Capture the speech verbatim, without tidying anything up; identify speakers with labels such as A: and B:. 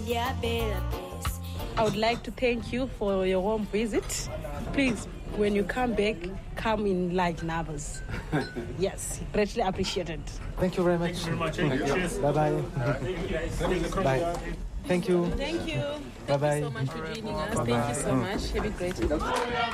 A: I would like to thank you for your warm visit. Please, when you come back, come in large numbers. Yes, greatly appreciated.
B: Thank you very much.
C: Thank you very much. Thank you. Cheers.
B: Bye-bye. Bye. Thank you.
A: Thank you.
B: Bye-bye.
A: Thank you so much for joining us. Thank you so much. Have a great day.